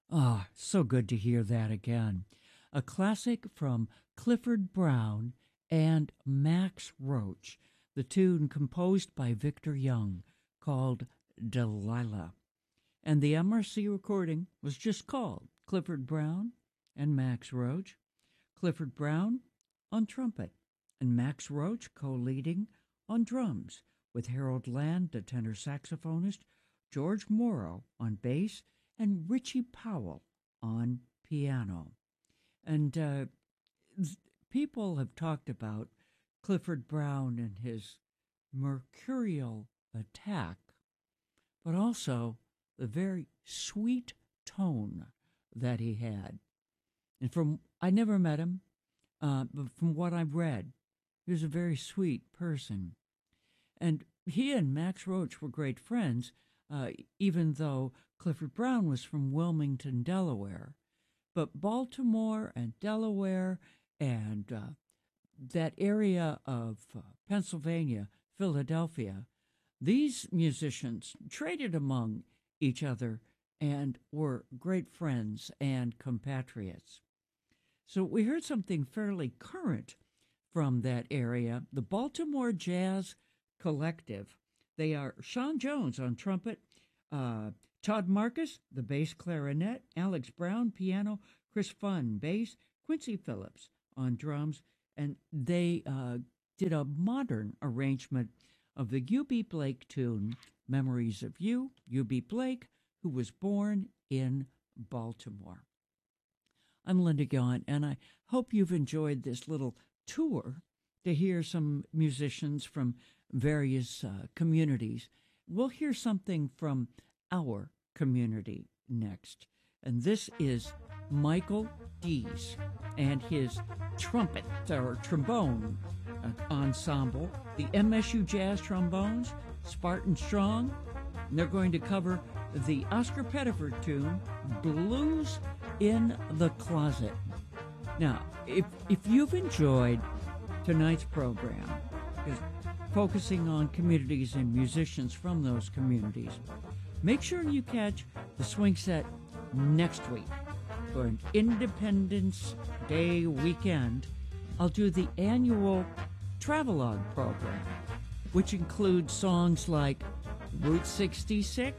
Ah, so good to hear that again. A classic from Clifford Brown and Max Roach, the tune composed by Victor Young called Delilah. And the MRC recording was just called Clifford Brown and Max Roach. Clifford Brown on trumpet and Max Roach co leading on drums, with Harold Land, the tenor saxophonist, George Morrow on bass, and Richie Powell on piano. And people have talked about Clifford Brown and his mercurial attack, but also the very sweet tone that he had. And I never met him, but from what I've read, he was a very sweet person. And he and Max Roach were great friends, even though Clifford Brown was from Wilmington, Delaware. But Baltimore and Delaware and that area of Pennsylvania, Philadelphia, these musicians traded among each other and were great friends and compatriots. So we heard something fairly current from that area, the Baltimore Jazz Collective. They are Sean Jones on trumpet, Todd Marcus, the bass clarinet, Alex Brown, piano, Chris Funn, bass, Quincy Phillips on drums, and they did a modern arrangement of the U.B. Blake tune, Memories of You, U.B. Blake, who was born in Baltimore. I'm Linda Gaughan, and I hope you've enjoyed this little tour to hear some musicians from various communities. We'll hear something from our community next. And this is Michael Dees and his trumpet or trombone ensemble, the MSU Jazz Trombones, Spartan Strong. And they're going to cover the Oscar Pettiford tune, Blues in the Closet. Now, if you've enjoyed tonight's program, focusing on communities and musicians from those communities, make sure you catch the swing set next week for an Independence Day weekend. I'll do the annual Travelogue program, which includes songs like Route 66.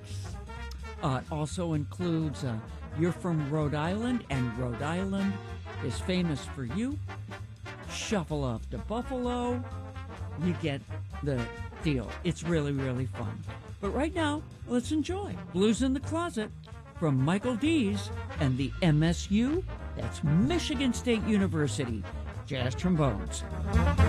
It also includes You're from Rhode Island, and Rhode Island is famous for you. Shuffle Off to Buffalo. You get the deal. It's really, really fun. But right now, let's enjoy Blues in the Closet from Michael Dees and the MSU, that's Michigan State University, Jazz Trombones.